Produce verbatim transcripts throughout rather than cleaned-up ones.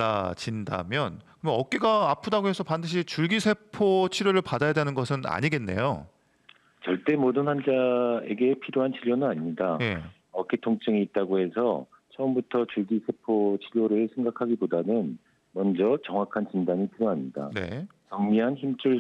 달라진다면 그럼 어깨가 아프다고 해서 반드시 줄기세포 치료를 받아야 되는 것은 아니겠네요. 절대 모든 환자에게 필요한 치료는 아닙니다. 예. 어깨 통증이 있다고 해서 처음부터 줄기세포 치료를 생각하기보다는 먼저 정확한 진단이 필요합니다. 네. 경미한 힘줄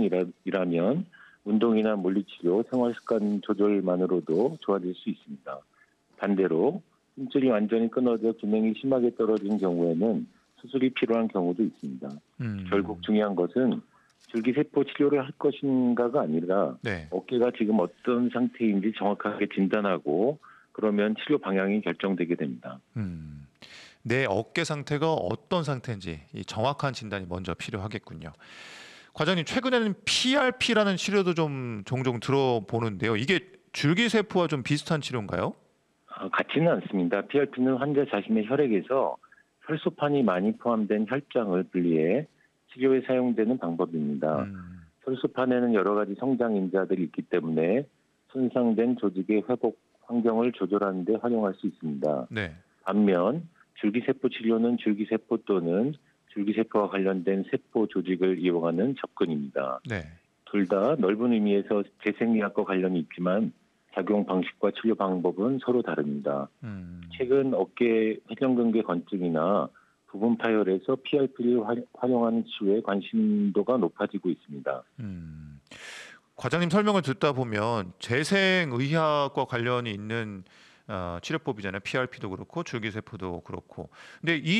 손상이라면 운동이나 물리치료, 생활습관 조절만으로도 좋아질 수 있습니다. 반대로 힘줄이 완전히 끊어져 기능이 심하게 떨어진 경우에는 수술이 필요한 경우도 있습니다. 음. 결국 중요한 것은 줄기세포 치료를 할 것인가가 아니라 네. 어깨가 지금 어떤 상태인지 정확하게 진단하고 그러면 치료 방향이 결정되게 됩니다. 음. 내 어깨 상태가 어떤 상태인지 이 정확한 진단이 먼저 필요하겠군요. 과장님, 최근에는 피알피라는 치료도 좀 종종 들어보는데요. 이게 줄기세포와 좀 비슷한 치료인가요? 아, 같지는 않습니다. 피알피는 환자 자신의 혈액에서 혈소판이 많이 포함된 혈장을 분리해 치료에 사용되는 방법입니다. 음. 혈소판에는 여러 가지 성장 인자들이 있기 때문에 손상된 조직의 회복 환경을 조절하는 데 활용할 수 있습니다. 네. 반면 줄기세포 치료는 줄기세포 또는 줄기세포와 관련된 세포 조직을 이용하는 접근입니다. 네. 둘 다 넓은 의미에서 재생의학과 관련이 있지만 작용 방식과 치료 방법은 서로 다릅니다. 음. 최근 어깨 회전근개 건증이나 부분 파열에서 피알피를 활용하는 치료에 관심도가 높아지고 있습니다. 음. 과장님 설명을 듣다 보면 재생의학과 관련이 있는 어, 치료법이잖아요. 피알피도 그렇고 줄기세포도 그렇고. 근데 이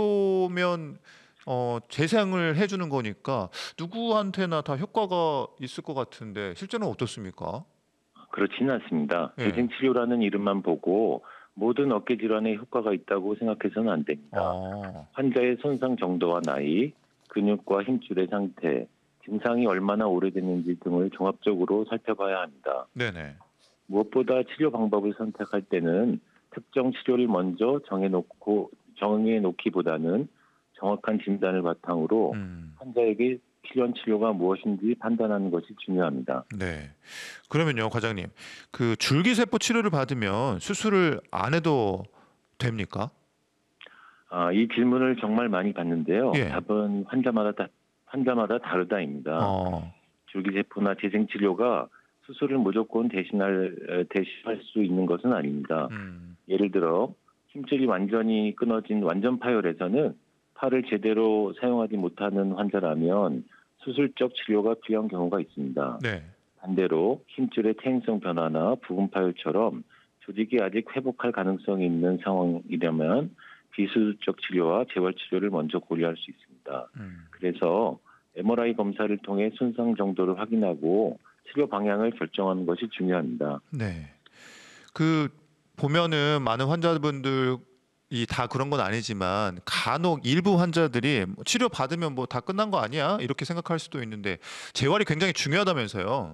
치료면 어, 재생을 해주는 거니까 누구한테나 다 효과가 있을 것 같은데 실제는 어떻습니까? 그렇지는 않습니다. 예. 재생치료라는 이름만 보고 모든 어깨 질환에 효과가 있다고 생각해서는 안 됩니다. 어. 환자의 손상 정도와 나이, 근육과 힘줄의 상태, 증상이 얼마나 오래됐는지 등을 종합적으로 살펴봐야 합니다. 네네. 무엇보다 치료 방법을 선택할 때는 특정 치료를 먼저 정해놓고 정해놓기보다는 정확한 진단을 바탕으로 음. 환자에게 필요한 치료가 무엇인지 판단하는 것이 중요합니다. 네. 그러면요, 과장님. 그 줄기세포 치료를 받으면 수술을 안 해도 됩니까? 아, 이 질문을 정말 많이 받는데요. 예. 답은 환자마다 다, 환자마다 다르다입니다. 어. 줄기세포나 재생치료가 수술을 무조건 대신할 대신할 수 있는 것은 아닙니다. 음. 예를 들어 힘줄이 완전히 끊어진 완전 파열에서는 팔을 제대로 사용하지 못하는 환자라면 수술적 치료가 필요한 경우가 있습니다. 네. 반대로 힘줄의 퇴행성 변화나 부분 파열처럼 조직이 아직 회복할 가능성이 있는 상황이라면 비수술적 치료와 재활 치료를 먼저 고려할 수 있습니다. 음. 그래서 엠알아이 검사를 통해 손상 정도를 확인하고 치료 방향을 결정하는 것이 중요합니다. 네. 그 보면은 많은 환자분들이 다 그런 건 아니지만 간혹 일부 환자들이 뭐 치료 받으면 뭐 다 끝난 거 아니야? 이렇게 생각할 수도 있는데 재활이 굉장히 중요하다면서요.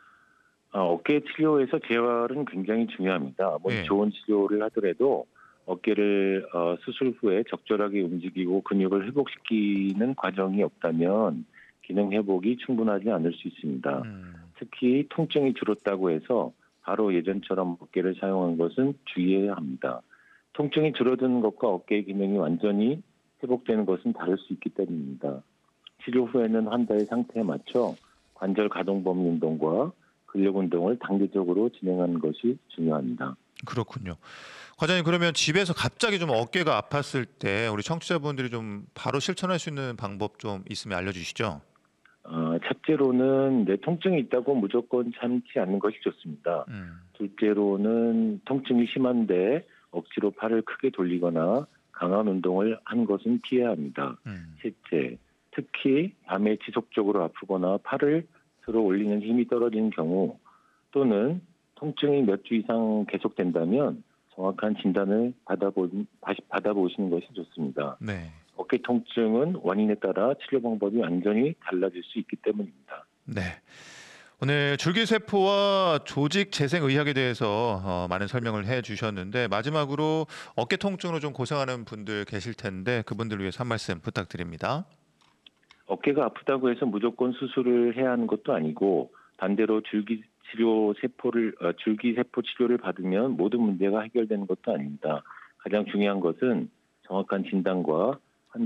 아, 어깨 치료에서 재활은 굉장히 중요합니다. 아무리 예. 좋은 치료를 하더라도 어깨를 어, 수술 후에 적절하게 움직이고 근육을 회복시키는 과정이 없다면 기능 회복이 충분하지 않을 수 있습니다. 음. 특히 통증이 줄었다고 해서 바로 예전처럼 어깨를 사용하는 것은 주의해야 합니다. 통증이 줄어드는 것과 어깨의 기능이 완전히 회복되는 것은 다를 수 있기 때문입니다. 치료 후에는 환자의 상태에 맞춰 관절 가동 범위 운동과 근력 운동을 단계적으로 진행하는 것이 중요합니다. 그렇군요. 과장님, 그러면 집에서 갑자기 좀 어깨가 아팠을 때 우리 청취자분들이 좀 바로 실천할 수 있는 방법 좀 있으면 알려주시죠. 어, 첫째로는 내 통증이 있다고 무조건 참지 않는 것이 좋습니다. 음. 둘째로는 통증이 심한데 억지로 팔을 크게 돌리거나 강한 운동을 하는 것은 피해야 합니다. 음. 셋째, 특히 밤에 지속적으로 아프거나 팔을 들어 올리는 힘이 떨어지는 경우 또는 통증이 몇 주 이상 계속된다면 정확한 진단을 받아보, 다시 받아보시는 것이 좋습니다. 네. 어깨 통증은 원인에 따라 치료 방법이 완전히 달라질 수 있기 때문입니다. 네. 오늘 줄기세포와 조직 재생 의학에 대해서 어, 많은 설명을 해 주셨는데 마지막으로 어깨 통증으로 좀 고생하는 분들 계실 텐데 그분들을 위해서 한 말씀 부탁드립니다. 어깨가 아프다고 해서 무조건 수술을 해야 하는 것도 아니고 반대로 줄기 치료 세포를 어, 줄기 세포 치료를 받으면 모든 문제가 해결되는 것도 아닙니다. 가장 중요한 것은 정확한 진단과